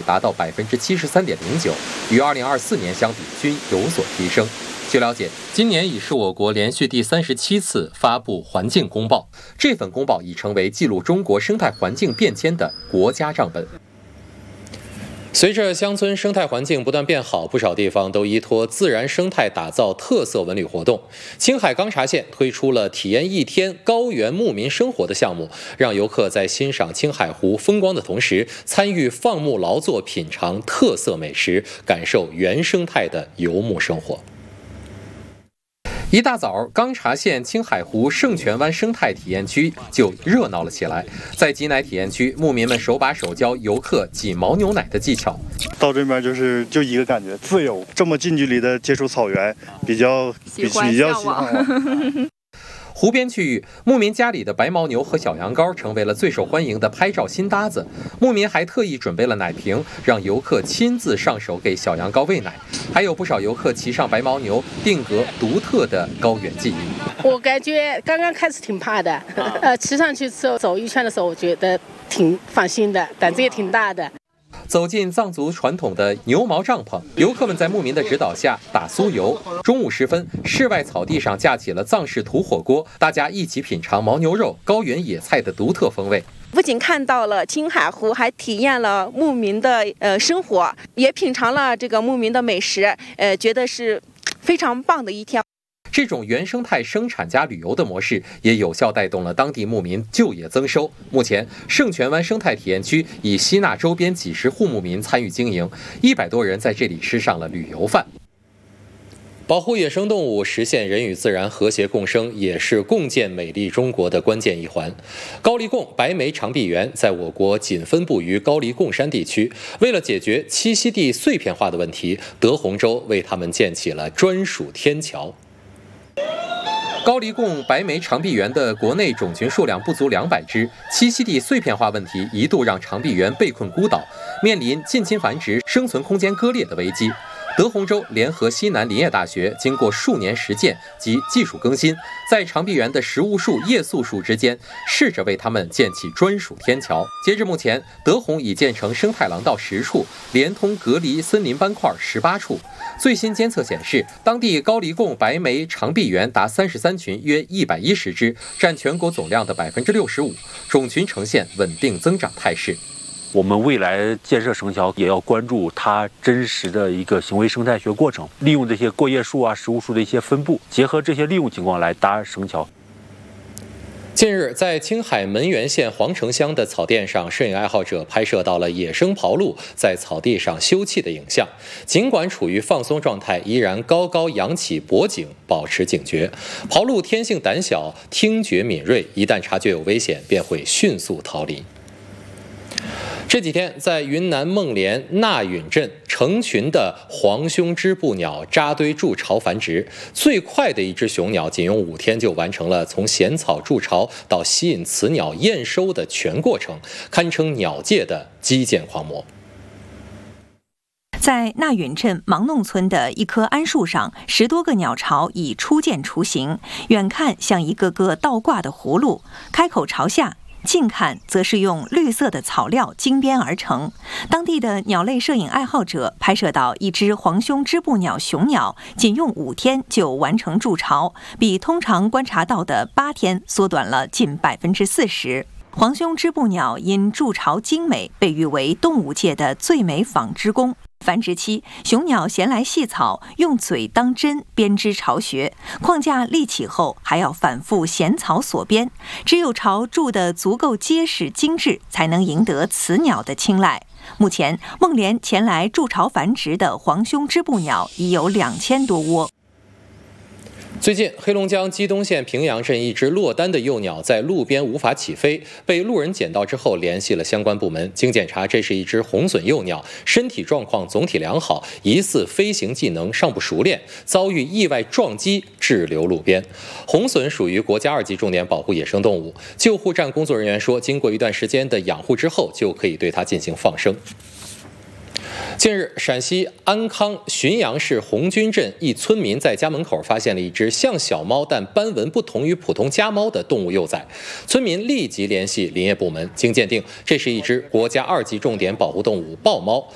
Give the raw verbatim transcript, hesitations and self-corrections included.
达到百分之七十三点零九，与二零二四年相比均有所提升。据了解，今年已是我国连续第三十七次发布环境公报，这份公报已成为记录中国生态环境变迁的国家账本。随着乡村生态环境不断变好，不少地方都依托自然生态打造特色文旅活动。青海钢察县推出了体验一天高原牧民生活的项目，让游客在欣赏青海湖风光的同时，参与放牧劳作，品尝特色美食，感受原生态的游牧生活。一大早，钢察县青海湖圣泉湾生态体验区就热闹了起来。在挤奶体验区，牧民们手把手教游客挤牦牛奶的技巧。 到这边就是就一个感觉，自由，这么近距离的接触草原，比较比比较喜欢。 湖边区域，牧民家里的白牦牛和小羊羔成为了最受欢迎的拍照新搭子。牧民还特意准备了奶瓶，让游客亲自上手给小羊羔喂奶。还有不少游客骑上白牦牛，定格独特的高原记忆。 我感觉刚刚开始挺怕的，呃，骑上去之后走一圈的时候，我觉得挺放心的，胆子也挺大的。 走进藏族传统的牛毛帐篷，游客们在牧民的指导下打酥油。中午时分，室外草地上架起了藏式土火锅，大家一起品尝牦牛肉、高原野菜的独特风味。 不仅看到了青海湖，还体验了牧民的呃生活，也品尝了这个牧民的美食，呃，觉得是非常棒的一天。 这种原生态生产加旅游的模式，也有效带动了当地牧民就业增收。目前，圣泉湾生态体验区已吸纳周边几十户牧民参与经营，一百多人在这里吃上了旅游饭。保护野生动物，实现人与自然和谐共生，也是共建美丽中国的关键一环。高黎贡白眉长臂猿在我国仅分布于高黎贡山地区。为了解决栖息地碎片化的问题，德宏州为它们建起了专属天桥。高黎贡白眉长臂猿的国内种群数量不足两百只，栖息地碎片化问题一度让长臂猿被困孤岛，面临近亲繁殖、生存空间割裂的危机。德宏州联合西南林业大学经过数年实践及技术更新，在长臂猿的食物树、夜宿树之间，试着为它们建起专属天桥。截至目前，德宏已建成生态廊道十处，连通隔离森林斑块十八处。最新监测显示，当地高黎贡白眉长臂猿达三十三群，约一百一十只，占全国总量的百分之六十五，种群呈现稳定增长态势。 我们未来建设绳桥也要关注它真实的一个行为生态学过程，利用这些过夜树啊、食物树的一些分布，结合这些利用情况来搭绳桥。 近日，在青海门源县皇城乡的草甸上，摄影爱好者拍摄到了野生狍鹭在草地上休憩的影像。尽管处于放松状态，依然高高扬起脖颈，保持警觉。狍鹭天性胆小，听觉敏锐，一旦察觉有危险，便会迅速逃离。这几天，在云南孟连纳允镇，成群的黄胸织布鸟扎堆筑巢繁殖。最快的一只雄鸟，仅用五天就完成了从咸草筑巢到吸引雌鸟验收的全过程，堪称鸟界的基建狂魔。 在纳允镇芒弄村的一棵桉树上，十多个鸟巢已初见雏形，远看像一个个倒挂的葫芦，开口朝下。近看则是用绿色的草料精编而成。当地的鸟类摄影爱好者拍摄到一只黄胸织布鸟雄鸟，仅用五天就完成筑巢，比通常观察到的八天缩短了近百分之四十。黄胸织布鸟因筑巢精美，被誉为动物界的最美纺织工。繁殖期，雄鸟衔来细草，用嘴当针编织巢穴，框架立起后还要反复衔草锁编，只有巢筑得足够结实精致，才能赢得雌鸟的青睐。目前，孟连前来筑巢繁殖的黄胸织布鸟已有两千多窝。 最近，黑龙江鸡东县平阳镇一只落单的幼鸟在路边无法起飞，被路人捡到之后联系了相关部门。经检查，这是一只红隼幼鸟，身体状况总体良好，疑似飞行技能尚不熟练，遭遇意外撞击滞留路边。红隼属于国家二级重点保护野生动物，救护站工作人员说，经过一段时间的养护之后，就可以对它进行放生。近日，陕西安康浔阳市红军镇一村民在家门口发现了一只像小猫但斑纹不同于普通家猫的动物幼崽。村民立即联系林业部门，经鉴定，这是一只国家二级重点保护动物豹猫。